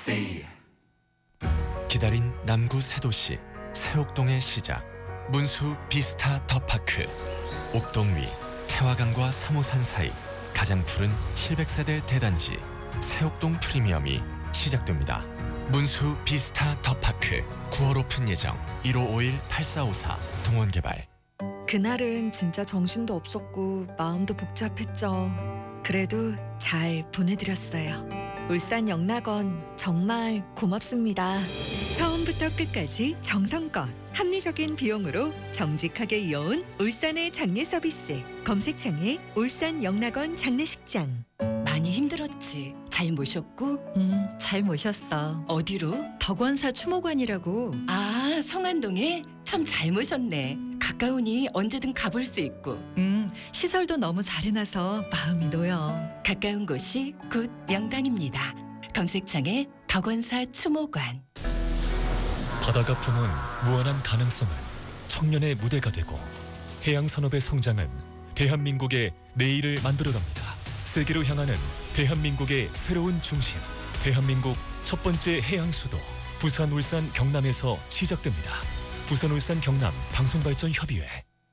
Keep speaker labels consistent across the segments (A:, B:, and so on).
A: 기다린 남구 새 도시 새옥동의 시작, 문수 비스타 더파크. 옥동 위 태화강과 3호산 사이 가장 푸른 700세대 대단지 새옥동 프리미엄이 시작됩니다. 문수 비스타 더파크 9월 오픈 예정. 1551-8454 동원개발.
B: 그날은 진짜 정신도 없었고 마음도 복잡했죠. 그래도 잘 보내드렸어요. 울산 영락원 정말 고맙습니다. 처음부터 끝까지 정성껏 합리적인 비용으로 정직하게 이어온 울산의 장례 서비스. 검색창에 울산 영락원 장례식장.
C: 많이 힘들었지? 잘 모셨고?
B: 잘 모셨어.
C: 어디로?
B: 덕원사 추모관이라고.
C: 아, 성안동에? 참 잘 모셨네. 가까우니 언제든 가볼 수 있고.
B: 시설도 너무 잘 해놔서 마음이 놓여.
C: 가까운 곳이 곧 명당입니다. 검색창에 덕원사 추모관.
D: 바다가 품은 무한한 가능성은 청년의 무대가 되고, 해양산업의 성장은 대한민국의 내일을 만들어갑니다. 세계로 향하는 대한민국의 새로운 중심, 대한민국 첫 번째 해양 수도 부산, 울산, 경남에서 시작됩니다. 부산, 울산, 경남 방송발전협의회.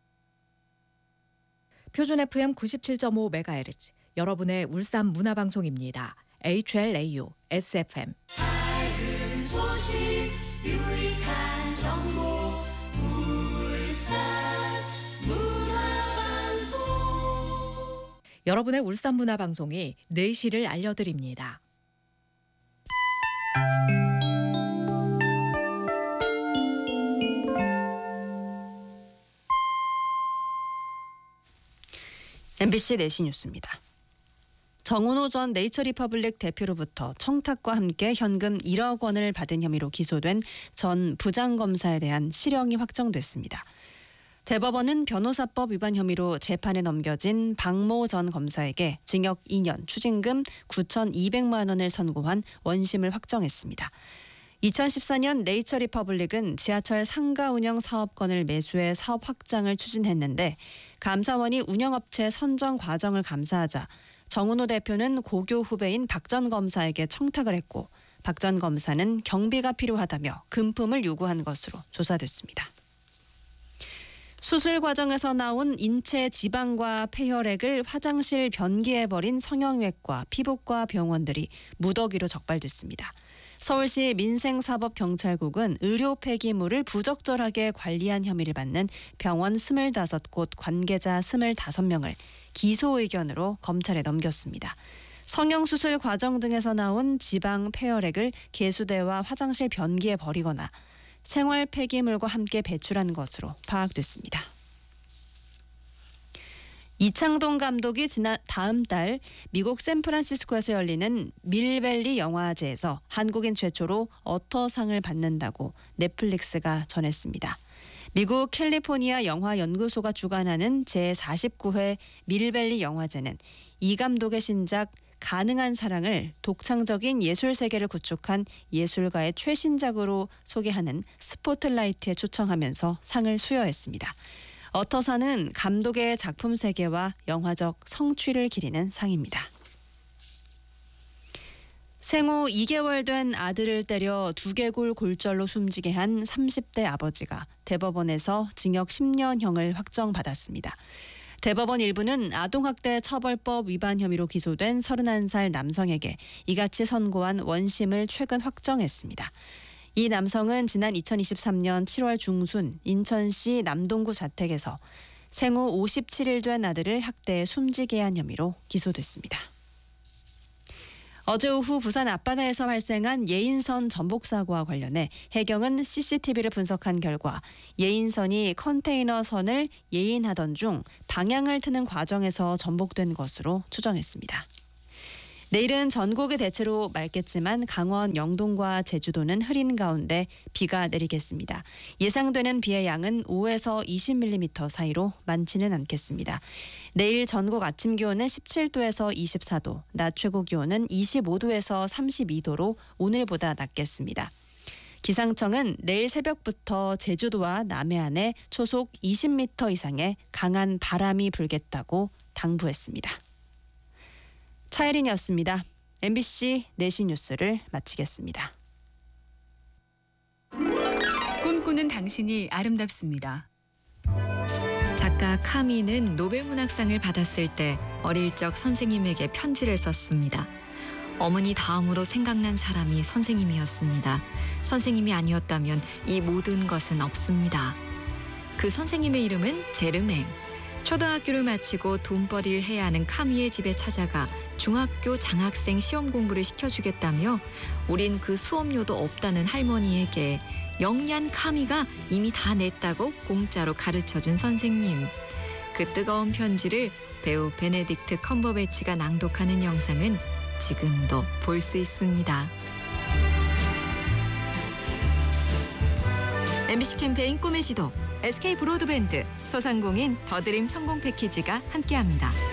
E: 표준 FM 97.5MHz, 여러분의 울산 문화방송입니다. HLAU SFM.
F: 밝은 소식, 유익한 정보, 울산 문화방송.
E: 여러분의 울산 문화방송이 4시를 알려드립니다.
G: MBC 4시 뉴스입니다. 정은호 전 네이처리퍼블릭 대표로부터 청탁과 함께 현금 1억 원을 받은 혐의로 기소된 전 부장검사에 대한 실형이 확정됐습니다. 대법원은 변호사법 위반 혐의로 재판에 넘겨진 박모 전 검사에게 징역 2년, 추징금 9,200만 원을 선고한 원심을 확정했습니다. 2014년 네이처리퍼블릭은 지하철 상가 운영 사업권을 매수해 사업 확장을 추진했는데, 감사원이 운영업체 선정 과정을 감사하자 정은호 대표는 고교 후배인 박 전 검사에게 청탁을 했고, 박 전 검사는 경비가 필요하다며 금품을 요구한 것으로 조사됐습니다. 수술 과정에서 나온 인체 지방과 폐혈액을 화장실 변기에 버린 성형외과, 피부과 병원들이 무더기로 적발됐습니다. 서울시 민생사법경찰국은 의료 폐기물을 부적절하게 관리한 혐의를 받는 병원 25곳 관계자 25명을 기소 의견으로 검찰에 넘겼습니다. 성형수술 과정 등에서 나온 지방 폐혈액을 개수대와 화장실 변기에 버리거나 생활 폐기물과 함께 배출한 것으로 파악됐습니다. 이창동 감독이 다음 달 미국 샌프란시스코에서 열리는 밀밸리 영화제에서 한국인 최초로 어터상을 받는다고 넷플릭스가 전했습니다. 미국 캘리포니아 영화연구소가 주관하는 제49회 밀밸리 영화제는 이 감독의 신작 가능한 사랑을 독창적인 예술 세계를 구축한 예술가의 최신작으로 소개하는 스포트라이트에 초청하면서 상을 수여했습니다. 어터사는 감독의 작품 세계와 영화적 성취를 기리는 상입니다. 생후 2개월 된 아들을 때려 두개골 골절로 숨지게 한 30대 아버지가 대법원에서 징역 10년형을 확정받았습니다. 대법원 일부는 아동학대 처벌법 위반 혐의로 기소된 31살 남성에게 이같이 선고한 원심을 최근 확정했습니다. 이 남성은 지난 2023년 7월 중순 인천시 남동구 자택에서 생후 57일 된 아들을 학대해 숨지게 한 혐의로 기소됐습니다. 어제 오후 부산 앞바다에서 발생한 예인선 전복 사고와 관련해 해경은 CCTV를 분석한 결과 예인선이 컨테이너 선을 예인하던 중 방향을 트는 과정에서 전복된 것으로 추정했습니다. 내일은 전국이 대체로 맑겠지만 강원 영동과 제주도는 흐린 가운데 비가 내리겠습니다. 예상되는 비의 양은 5에서 20mm 사이로 많지는 않겠습니다. 내일 전국 아침 기온은 17도에서 24도, 낮 최고 기온은 25도에서 32도로 오늘보다 낮겠습니다. 기상청은 내일 새벽부터 제주도와 남해안에 초속 20m 이상의 강한 바람이 불겠다고 당부했습니다. 차혜린이었습니다. MBC 4시 뉴스를 마치겠습니다.
H: 꿈꾸는 당신이 아름답습니다.
B: 작가 카미는 노벨문학상을 받았을 때 어릴 적 선생님에게 편지를 썼습니다. 어머니 다음으로 생각난 사람이 선생님이었습니다. 선생님이 아니었다면 이 모든 것은 없습니다. 그 선생님의 이름은 제르맹. 초등학교를 마치고 돈벌이를 해야 하는 카미의 집에 찾아가 중학교 장학생 시험 공부를 시켜주겠다며 우린 그 수업료도 없다는 할머니에게 영리한 카미가 이미 다 냈다고 공짜로 가르쳐준 선생님. 그 뜨거운 편지를 배우 베네딕트 컴버배치가 낭독하는 영상은 지금도 볼 수 있습니다. MBC 캠페인 꿈의 지도, SK 브로드밴드, 소상공인 더드림 성공 패키지가 함께합니다.